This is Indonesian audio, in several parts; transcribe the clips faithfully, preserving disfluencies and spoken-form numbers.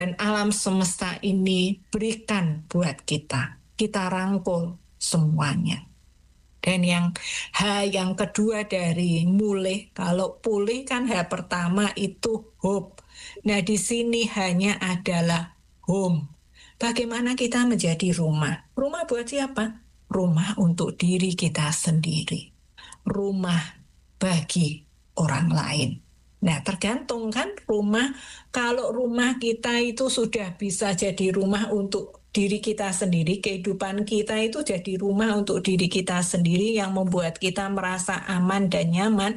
alam semesta ini berikan buat kita. Kita rangkul semuanya. Dan yang H yang kedua dari mulih, kalau pulih kan H pertama itu hope. Nah di sini hanya adalah home. Bagaimana kita menjadi rumah? Rumah buat siapa? Rumah untuk diri kita sendiri. Rumah bagi orang lain. Nah, tergantung kan rumah. Kalau rumah kita itu sudah bisa jadi rumah untuk diri kita sendiri, kehidupan kita itu jadi rumah untuk diri kita sendiri yang membuat kita merasa aman dan nyaman,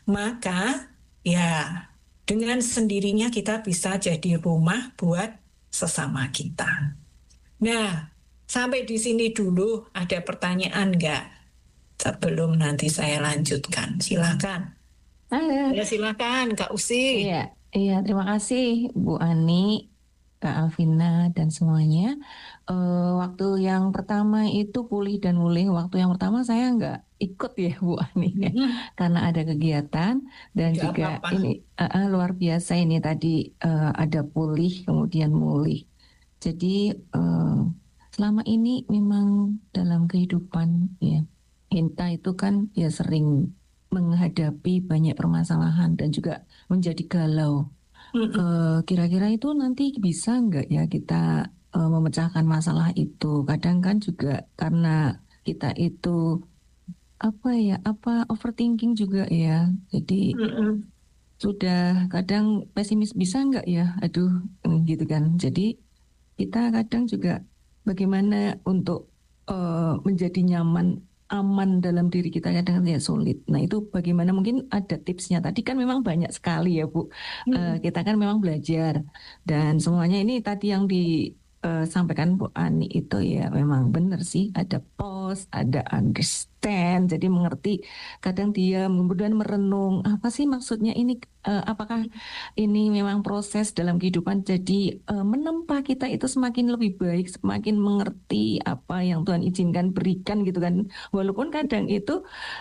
maka ya dengan sendirinya kita bisa jadi rumah buat sesama kita. Nah, sampai di sini dulu ada pertanyaan nggak? Sebelum nanti saya lanjutkan, silakan. Halo. Ya silakan Kak Usi. Iya, iya, terima kasih Bu Ani, Kak Alvina dan semuanya. Eh, waktu yang pertama itu pulih dan mulih. Waktu yang pertama saya nggak ikut ya Bu Ani ya, Hmm, karena ada kegiatan dan nggak juga apa-apa. ini eh, eh, luar biasa ini tadi eh, ada pulih kemudian mulih. Jadi eh, selama ini memang dalam kehidupan ya, Hinta itu kan ya sering menghadapi banyak permasalahan dan juga menjadi galau. Mm-mm. Eh, kira-kira itu nanti bisa nggak ya kita eh, memecahkan masalah itu? Kadang kan juga karena kita itu apa ya, apa overthinking juga ya. Jadi Mm-mm. sudah kadang pesimis bisa nggak ya? Aduh, mm, gitu kan. Jadi kita kadang juga bagaimana untuk eh, menjadi nyaman, aman dalam diri kita kadang ya sulit. Nah itu bagaimana mungkin ada tipsnya. Tadi kan memang banyak sekali ya Bu. Eh, Mm-mm. kita kan memang belajar dan semuanya ini tadi yang disampaikan Bu Ani itu ya memang benar sih. Ada pause, ada understand. Jadi mengerti. Kadang dia kemudian merenung apa sih maksudnya ini? eh, apakah ini memang proses dalam kehidupan. Jadi eh, menempa kita itu semakin lebih baik, semakin mengerti apa yang Tuhan izinkan berikan gitu kan. Walaupun kadang itu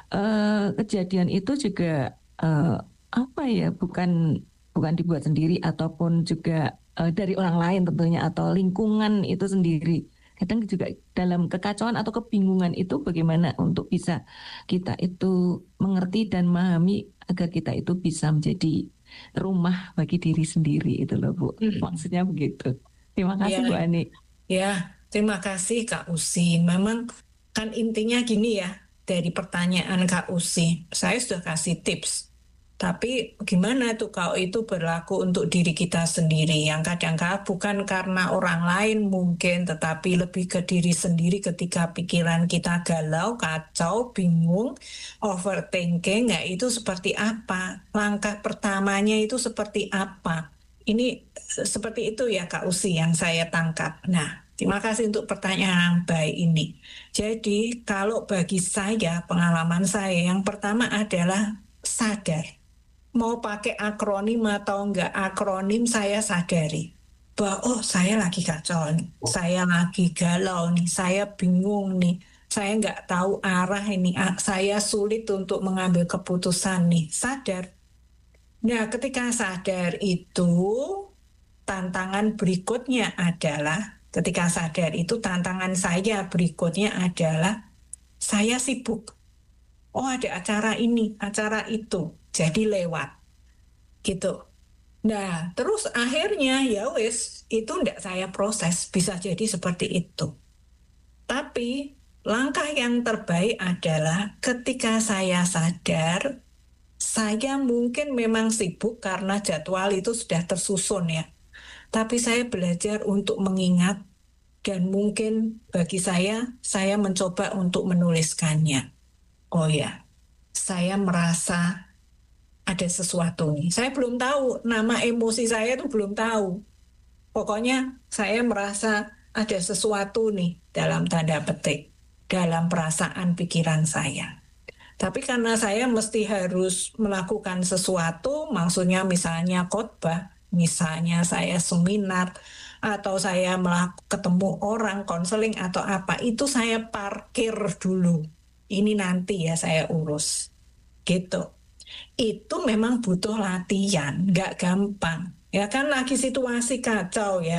eh, kejadian itu juga eh, apa ya, bukan bukan dibuat sendiri ataupun juga eh, dari orang lain tentunya atau lingkungan itu sendiri. Kadang juga dalam kekacauan atau kebingungan itu bagaimana untuk bisa kita itu mengerti dan memahami agar kita itu bisa menjadi rumah bagi diri sendiri itu loh Bu. Mm-mm. Maksudnya begitu. Terima kasih Ya, Bu Ani. ya. Terima kasih Kak Usi. Memang kan intinya gini ya, dari pertanyaan Kak Usi, saya sudah kasih tips. Tapi gimana tuh kalau itu berlaku untuk diri kita sendiri yang kadang-kadang bukan karena orang lain mungkin, tetapi lebih ke diri sendiri ketika pikiran kita galau, kacau, bingung, overthinking, ya itu seperti apa? Langkah pertamanya itu seperti apa? Ini seperti itu ya Kak Usi yang saya tangkap. Nah, terima kasih untuk pertanyaan yang baik ini. Jadi, kalau bagi saya, pengalaman saya yang pertama adalah sadar. Mau pakai akronim atau enggak akronim, saya sadari bahwa oh saya lagi kacau nih, saya lagi galau nih, saya bingung nih, saya nggak tahu arah ini, ah, saya sulit untuk mengambil keputusan nih. Sadar. Nah, ketika sadar itu, tantangan berikutnya adalah, ketika sadar itu tantangan saya berikutnya adalah, saya sibuk. Oh ada acara ini, acara itu, jadi lewat gitu. Nah, terus akhirnya ya wis, itu enggak saya proses, bisa jadi seperti itu. Tapi langkah yang terbaik adalah ketika saya sadar, saya mungkin memang sibuk karena jadwal itu sudah tersusun ya. Tapi saya belajar untuk mengingat dan mungkin bagi saya, saya mencoba untuk menuliskannya. Oh ya, saya merasa ada sesuatu nih. Saya belum tahu, nama emosi saya itu belum tahu. Pokoknya saya merasa ada sesuatu nih dalam tanda petik, dalam perasaan pikiran saya. Tapi karena saya mesti harus melakukan sesuatu, maksudnya misalnya khotbah, misalnya saya seminar, atau saya melakukan ketemu orang, konseling atau apa, itu saya parkir dulu. Ini nanti ya saya urus. Gitu. Itu memang butuh latihan, nggak gampang. Ya kan lagi situasi kacau ya.